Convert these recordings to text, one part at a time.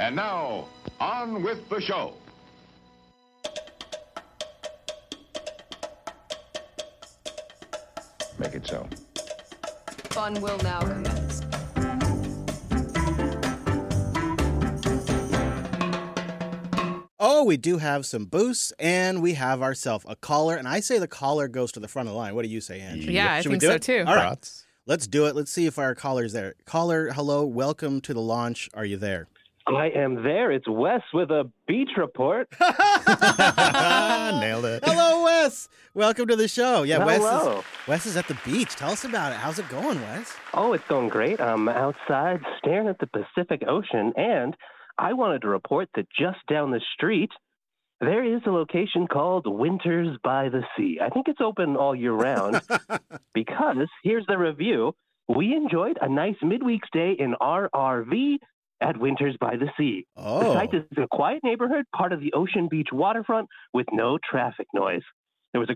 And now, on with the show. Make it so. Fun will now commence. Oh, we do have some boosts, and we have ourselves a caller. And I say the caller goes to the front of the line. What do you say, Andrew? Yeah, I Should we think do so it? too. All right, let's do it. Let's see if our caller's there. Caller, hello, welcome to the launch. Are you there? I am there. It's Wes with a beach report. Nailed it. Hello, Wes. Welcome to the show. Yeah, Hello. Wes is at the beach. Tell us about it. How's it going, Wes? Oh, it's going great. I'm outside staring at the Pacific Ocean, and I wanted to report that just down the street, there is a location called Winters by the Sea. I think it's open all year round because here's the review. We enjoyed a nice midweek stay in our RV at Winters by the Sea. Oh. The site is a quiet neighborhood, part of the Ocean Beach waterfront with no traffic noise. There was a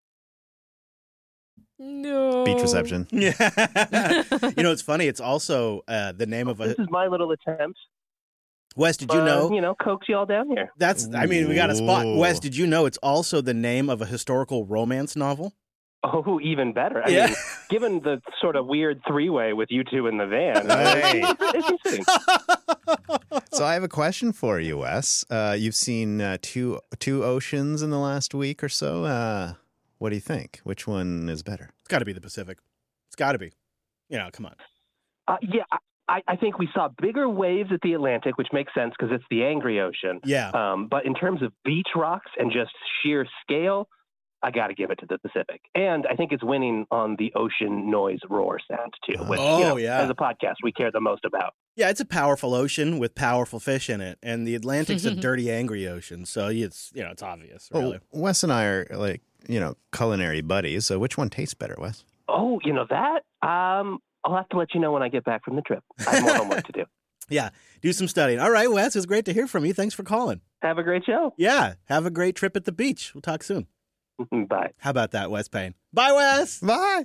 No. Beach reception. Yeah. It's funny. It's also the name of a... This is my little attempt. Wes, did you know? Coax you all down here. We got a spot. Ooh. Wes, did you know it's also the name of a historical romance novel? Oh, even better. I mean, given the sort of weird three-way with you two in the van, Hey. it's interesting. So I have a question for you, Wes. You've seen two oceans in the last week or so. What do you think? Which one is better? It's got to be the Pacific. It's got to be. Come on. I think we saw bigger waves at the Atlantic, which makes sense because it's the angry ocean. Yeah. But in terms of beach rocks and just sheer scale, I got to give it to the Pacific. And I think it's winning on the ocean noise roar sound, too, which, as a podcast, we care the most about. Yeah, it's a powerful ocean with powerful fish in it. And the Atlantic's a dirty, angry ocean. So it's obvious, really. Well, Wes and I are culinary buddies. So which one tastes better, Wes? Oh, that? I'll have to let you know when I get back from the trip. I have more homework to do. Yeah, do some studying. All right, Wes, it's great to hear from you. Thanks for calling. Have a great show. Yeah, have a great trip at the beach. We'll talk soon. Bye. How about that, Wes Payne? Bye, Wes. Bye.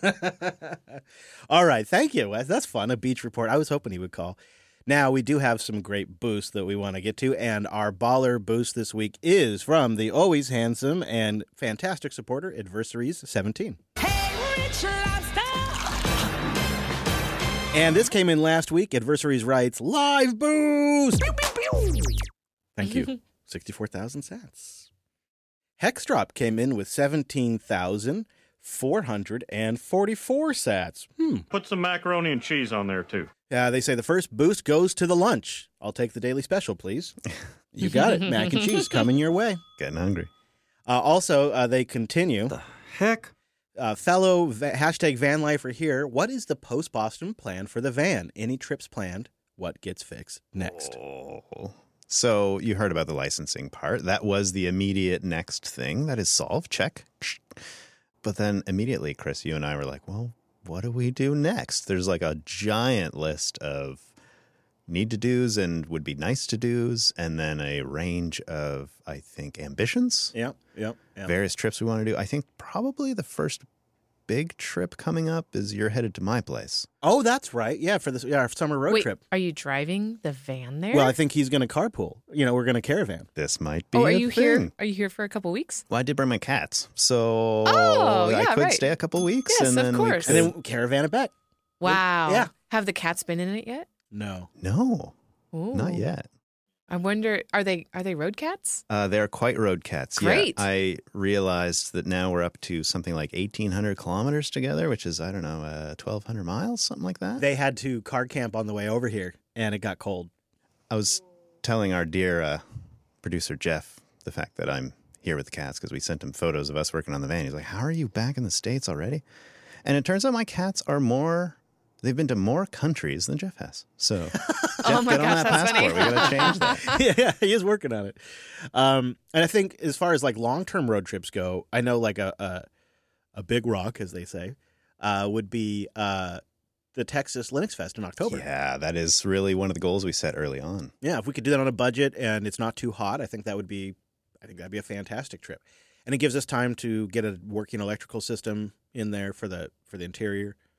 All right. Thank you, Wes. That's fun. A beach report. I was hoping he would call. Now, we do have some great boosts that we want to get to, and our baller boost this week is from the always handsome and fantastic supporter, Adversaries 17. Hey, Rich Lobster! And this came in last week. Adversaries writes, live boost! Pew, pew, pew. Thank you. 64,000 sats. Hexdrop came in with 17,444 sats. Put some macaroni and cheese on there, too. They say the first boost goes to the lunch. I'll take the daily special, please. You got it. Mac and cheese coming your way. Getting hungry. Also, they continue. The heck? Fellow hashtag van lifer here. What is the post-Boston plan for the van? Any trips planned? What gets fixed next? Oh. So you heard about the licensing part. That was the immediate next thing. That is solved. Check. But then immediately, Chris, you and I were like, well, what do we do next? There's like a giant list of need to do's and would be nice to do's, and then a range of, I think, ambitions. Yep. Various trips we want to do. I think probably the first big trip coming up is you're headed to my place. Oh, that's right. Yeah, for this our summer road trip. Are you driving the van there? Well, I think he's going to carpool. We're going to caravan. This might be are a you thing. here? Are you here for a couple weeks? Well, I did bring my cats, so yeah, I could right. stay a couple weeks. Yes, and of then course. And then caravan it back. Wow. Yeah. Have the cats been in it yet? No. No, Ooh. not yet. I wonder, are they road cats? They're quite road cats. Great. Yeah, I realized that now we're up to something like 1,800 kilometers together, which is, 1,200 miles, something like that. They had to car camp on the way over here, and it got cold. I was telling our dear producer, Jeff, the fact that I'm here with the cats because we sent him photos of us working on the van. He's like, how are you back in the States already? And it turns out my cats are they've been to more countries than Jeff has. So, Jeff, my get on gosh, that that's passport. funny. We got to change that. Yeah, he is working on it. And I think as far as like long-term road trips go, I know like a big rock, as they say, would be the Texas Linux Fest in October. Yeah, that is really one of the goals we set early on. Yeah, if we could do that on a budget and it's not too hot, I think that'd be a fantastic trip. And it gives us time to get a working electrical system in there for the interior.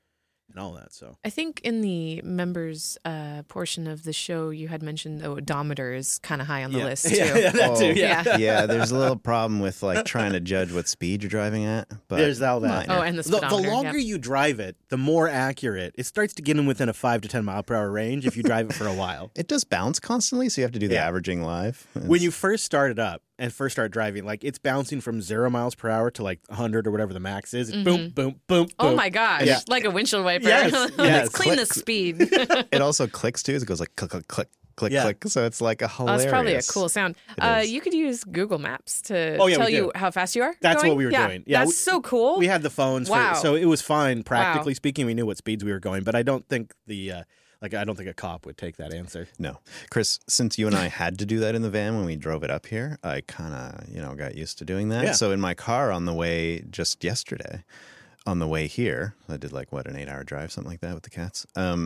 and all that. So I think in the members portion of the show, you had mentioned the odometer is kind of high on the list too. Yeah, that too. Yeah. Yeah, there's a little problem with like trying to judge what speed you're driving at. But There's all that. minor. Oh, and the The speedometer. longer you drive it, the more accurate. It starts to get in within a 5 to 10 mile per hour range if you drive it for a while. It does bounce constantly, so you have to do the Yeah. averaging live. When you first start it up and first start driving, like it's bouncing from 0 miles per hour to like 100 or whatever the max is. Boom, boom, boom, boom. Oh my gosh! Yeah. Like a windshield wiper. Yes, yes. Let's clean the Click. speed. It also clicks too. It goes like click, click, click, click, Yeah. click. So it's like a Oh, hilarious. it's probably a cool sound. It is. You could use Google Maps to Oh, yeah, tell we you do. how fast you are. That's going. what we were doing. Yeah, that's so cool. We had the phones, Wow. so it was fine. Practically speaking, we knew what speeds we were going, but I don't think I don't think a cop would take that answer. No. Chris, since you and I had to do that in the van when we drove it up here, I kind of, got used to doing that. Yeah. So in my car on the way just yesterday, on the way here, I did like, an 8-hour drive, something like that with the cats.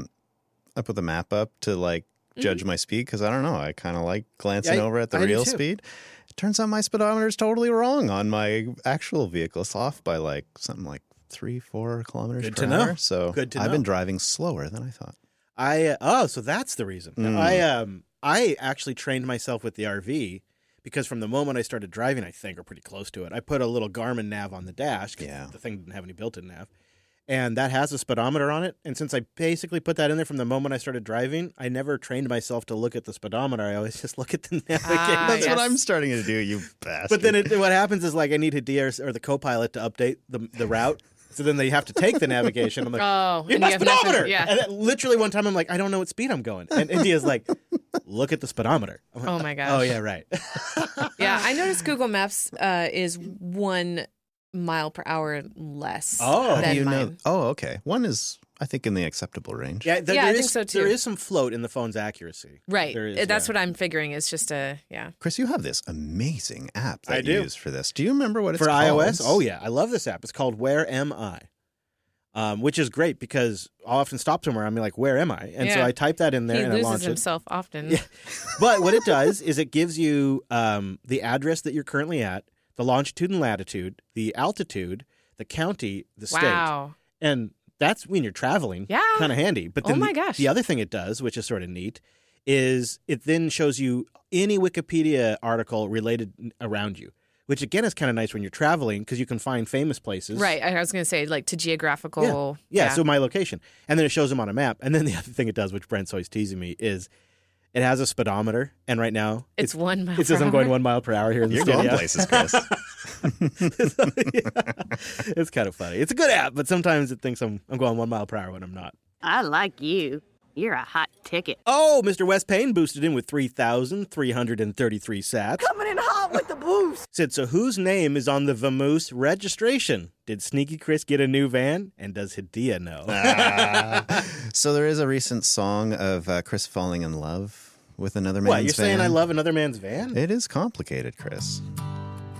I put the map up to like judge my speed because I don't know. I kind of like glancing Yeah, over at the I do real too. speed. It turns out my speedometer is totally wrong on my actual vehicle. It's off by like something like 3-4 kilometers Good per to know. hour. So Good to I've know. been driving slower than I thought. So that's the reason. Mm. I actually trained myself with the RV because from the moment I started driving, I think, or pretty close to it, I put a little Garmin nav on the dash because Yeah. the thing didn't have any built-in nav. And that has a speedometer on it. And since I basically put that in there from the moment I started driving, I never trained myself to look at the speedometer. I always just look at the navigation. That's yes. what I'm starting to do, you bastard. But then what happens is like I need Hadia or the co-pilot to update the route. So then they have to take the navigation. I'm like, Oh, "You're and my you have nothing- speedometer!" yeah. And then literally one time I'm like, I don't know what speed I'm going. And India's like, look at the speedometer. I'm like, Oh my gosh. oh yeah, right. Yeah, I noticed Google Maps is 1 mile per hour less Oh. How than do you know? mine. Oh, okay. One is, I think, in the acceptable range. Yeah, Yeah, I there think is- so, too. There is some float in the phone's accuracy. Right. There is, That's yeah. what I'm figuring. It's just yeah. Chris, you have this amazing app that I you do. use for this. Do you remember what it's For called? iOS. Oh yeah, I love this app. It's called Where Am I? Which is great because I'll often stop somewhere. I'm like, where am I? And so Yeah. I type that in there He and I loses launch it. himself often. Yeah. But what it does is it gives you the address that you're currently at, the longitude and latitude, the altitude, the county, the state. Wow. And that's when you're traveling. Yeah. Kind of handy. But Oh then my gosh. the other thing it does, which is sort of neat, is it then shows you any Wikipedia article related around you, which again is kind of nice when you're traveling because you can find famous places. Right. I was going to say, like, to geographical. Yeah, so my location. And then it shows them on a map. And then the other thing it does, which Brent's always teasing me, is it has a speedometer. And right now, It's 1 mile it says per I'm going hour. 1 mile per hour here in the You're studio. going places, Chris. It's kind of funny. It's a good app, but sometimes it thinks I'm going 1 mile per hour when I'm not. I like you. You're a hot ticket. Oh, Mr. West Payne boosted in with 3,333 sats. Coming in hot with the boost. Said, so whose name is on the Vamoose registration? Did Sneaky Chris get a new van? And does Hadia know? So there is a recent song of Chris falling in love with another man's What, you're saying van. I love another man's van? It is complicated, Chris.